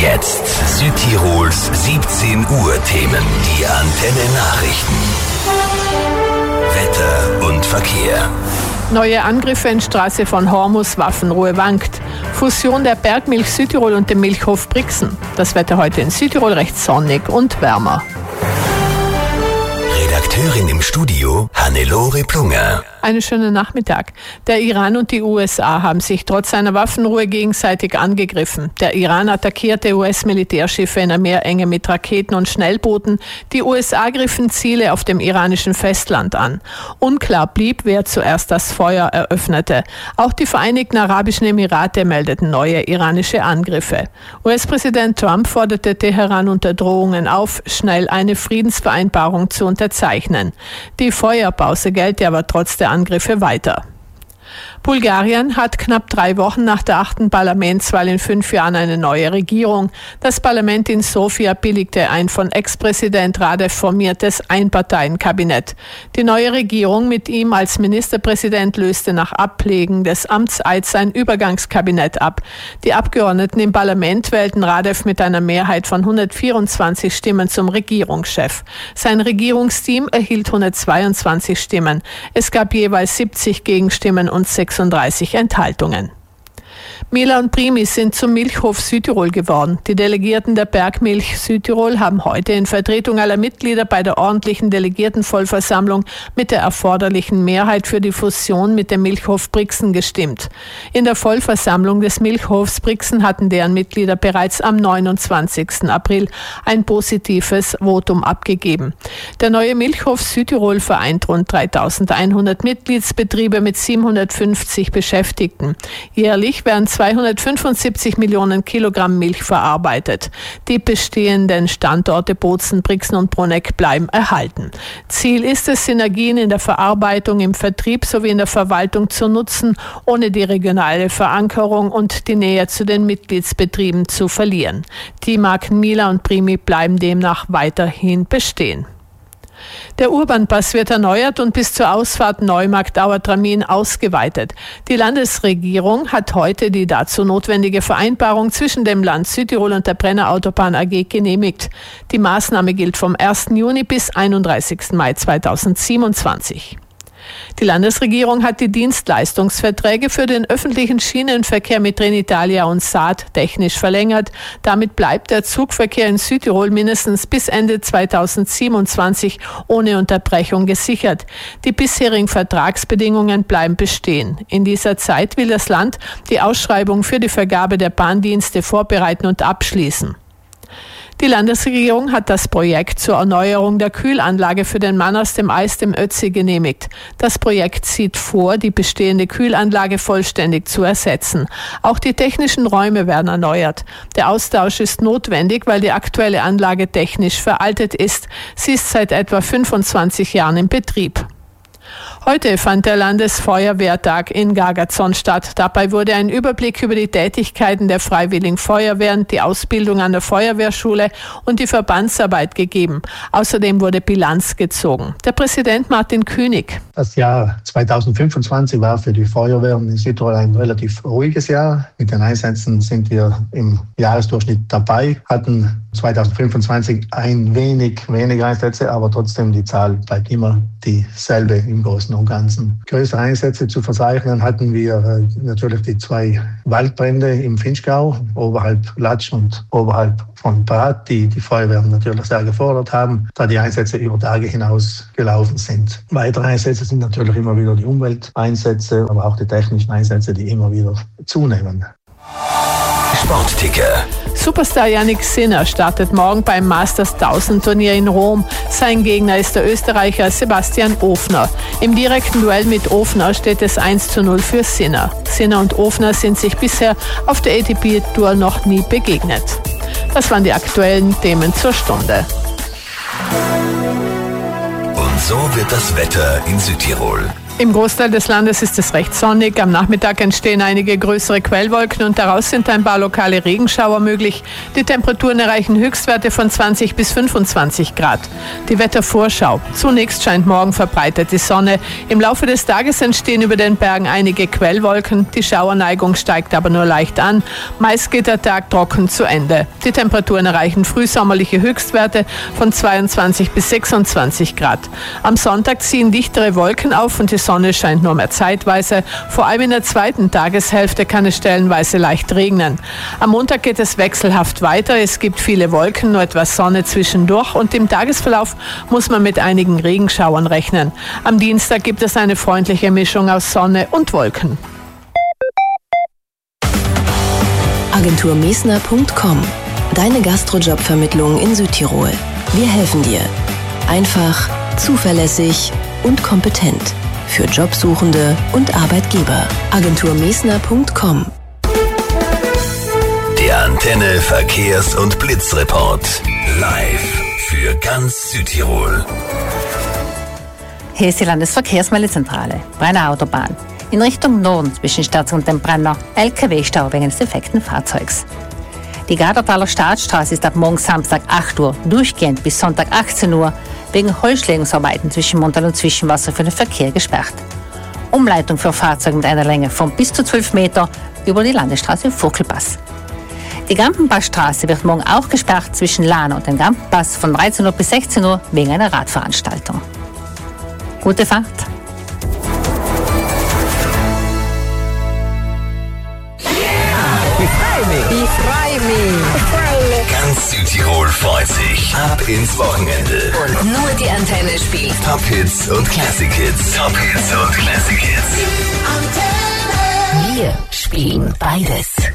Jetzt Südtirols 17 Uhr Themen. Die Antenne Nachrichten. Wetter und Verkehr. Neue Angriffe in Straße von Hormus, Waffenruhe wankt. Fusion der Bergmilch Südtirol und dem Milchhof Brixen. Das Wetter heute in Südtirol recht sonnig und wärmer. Redakteurin im Studio Hannelore Plunger. Einen schönen Nachmittag. Der Iran und die USA haben sich trotz einer Waffenruhe gegenseitig angegriffen. Der Iran attackierte US-Militärschiffe in der Meerenge mit Raketen und Schnellbooten. Die USA griffen Ziele auf dem iranischen Festland an. Unklar blieb, wer zuerst das Feuer eröffnete. Auch die Vereinigten Arabischen Emirate meldeten neue iranische Angriffe. US-Präsident Trump forderte Teheran unter Drohungen auf, schnell eine Friedensvereinbarung zu unterzeichnen. Die Feuerpause gelte aber trotz der Angriffe weiter. Bulgarien hat knapp 3 Wochen nach der 8. Parlamentswahl in 5 Jahren eine neue Regierung. Das Parlament in Sofia billigte ein von Ex-Präsident Radev formiertes Einparteienkabinett. Die neue Regierung mit ihm als Ministerpräsident löste nach Ablegen des Amtseids ein Übergangskabinett ab. Die Abgeordneten im Parlament wählten Radev mit einer Mehrheit von 124 Stimmen zum Regierungschef. Sein Regierungsteam erhielt 122 Stimmen. Es gab jeweils 70 Gegenstimmen und 36 Enthaltungen. Mila und Primi sind zum Milchhof Südtirol geworden. Die Delegierten der Bergmilch Südtirol haben heute in Vertretung aller Mitglieder bei der ordentlichen Delegiertenvollversammlung mit der erforderlichen Mehrheit für die Fusion mit dem Milchhof Brixen gestimmt. In der Vollversammlung des Milchhofs Brixen hatten deren Mitglieder bereits am 29. April ein positives Votum abgegeben. Der neue Milchhof Südtirol vereint rund 3.100 Mitgliedsbetriebe mit 750 Beschäftigten. Jährlich werden 275 Millionen Kilogramm Milch verarbeitet. Die bestehenden Standorte Bozen, Brixen und Bruneck bleiben erhalten. Ziel ist es, Synergien in der Verarbeitung, im Vertrieb sowie in der Verwaltung zu nutzen, ohne die regionale Verankerung und die Nähe zu den Mitgliedsbetrieben zu verlieren. Die Marken Mila und Primi bleiben demnach weiterhin bestehen. Der Urbanpass wird erneuert und bis zur Ausfahrt Neumarkt-Auertramin ausgeweitet. Die Landesregierung hat heute die dazu notwendige Vereinbarung zwischen dem Land Südtirol und der Brenner Autobahn AG genehmigt. Die Maßnahme gilt vom 1. Juni bis 31. Mai 2027. Die Landesregierung hat die Dienstleistungsverträge für den öffentlichen Schienenverkehr mit Trenitalia und Saat technisch verlängert. Damit bleibt der Zugverkehr in Südtirol mindestens bis Ende 2027 ohne Unterbrechung gesichert. Die bisherigen Vertragsbedingungen bleiben bestehen. In dieser Zeit will das Land die Ausschreibung für die Vergabe der Bahndienste vorbereiten und abschließen. Die Landesregierung hat das Projekt zur Erneuerung der Kühlanlage für den Mann aus dem Eis, dem Ötzi, genehmigt. Das Projekt sieht vor, die bestehende Kühlanlage vollständig zu ersetzen. Auch die technischen Räume werden erneuert. Der Austausch ist notwendig, weil die aktuelle Anlage technisch veraltet ist. Sie ist seit etwa 25 Jahren in Betrieb. Heute fand der Landesfeuerwehrtag in Gargazon statt. Dabei wurde ein Überblick über die Tätigkeiten der Freiwilligen Feuerwehren, die Ausbildung an der Feuerwehrschule und die Verbandsarbeit gegeben. Außerdem wurde Bilanz gezogen. Der Präsident Martin Künig. Das Jahr 2025 war für die Feuerwehren in Südtirol ein relativ ruhiges Jahr. Mit den Einsätzen sind wir im Jahresdurchschnitt dabei, hatten 2025 ein wenig weniger Einsätze, aber trotzdem die Zahl bleibt immer dieselbe im Großen und Ganzen. Größere Einsätze zu verzeichnen hatten wir natürlich die 2 Waldbrände im Finchgau, oberhalb Latsch und oberhalb von Bad, die Feuerwehren natürlich sehr gefordert haben, da die Einsätze über Tage hinaus gelaufen sind. Weitere Einsätze sind natürlich immer wieder die Umwelteinsätze, aber auch die technischen Einsätze, die immer wieder zunehmen. Sportticker. Superstar Jannik Sinner startet morgen beim Masters 1000 Turnier in Rom. Sein Gegner ist der Österreicher Sebastian Ofner. Im direkten Duell mit Ofner steht es 1:0 für Sinner. Sinner und Ofner sind sich bisher auf der ATP Tour noch nie begegnet. Das waren die aktuellen Themen zur Stunde. Und so wird das Wetter in Südtirol. Im Großteil des Landes ist es recht sonnig. Am Nachmittag entstehen einige größere Quellwolken und daraus sind ein paar lokale Regenschauer möglich. Die Temperaturen erreichen Höchstwerte von 20 bis 25 Grad. Die Wettervorschau. Zunächst scheint morgen verbreitet die Sonne. Im Laufe des Tages entstehen über den Bergen einige Quellwolken. Die Schauerneigung steigt aber nur leicht an. Meist geht der Tag trocken zu Ende. Die Temperaturen erreichen frühsommerliche Höchstwerte von 22 bis 26 Grad. Am Sonntag ziehen dichtere Wolken auf und die Sonne scheint nur mehr zeitweise. Vor allem in der zweiten Tageshälfte kann es stellenweise leicht regnen. Am Montag geht es wechselhaft weiter. Es gibt viele Wolken, nur etwas Sonne zwischendurch und im Tagesverlauf muss man mit einigen Regenschauern rechnen. Am Dienstag gibt es eine freundliche Mischung aus Sonne und Wolken. Agenturmesner.com. Deine Gastrojobvermittlung in Südtirol. Wir helfen dir. Einfach, zuverlässig und kompetent. Für Jobsuchende und Arbeitgeber. Agenturmesner.com. Der Antenne Verkehrs- und Blitzreport. Live für ganz Südtirol. Hier ist die Landesverkehrsmeldezentrale. Brenner Autobahn. In Richtung Norden zwischen Sterz und dem Brenner. LKW-Stau wegen des defekten Fahrzeugs. Die Gardertaler Staatsstraße ist ab morgen Samstag 8 Uhr durchgehend bis Sonntag 18 Uhr wegen Holzlegungsarbeiten zwischen Montal und Zwischenwasser für den Verkehr gesperrt. Umleitung für Fahrzeuge mit einer Länge von bis zu 12 Meter über die Landesstraße Vogtelpass. Die Gampenpassstraße wird morgen auch gesperrt zwischen Lahn und dem Gampenpass von 13 Uhr bis 16 Uhr wegen einer Radveranstaltung. Gute Fahrt! Ich freu mich. Ganz Südtirol freut sich. Ab ins Wochenende. Und nur die Antenne spielt Top Hits und Classic Hits. Top Hits und Classic Hits. Wir spielen beides.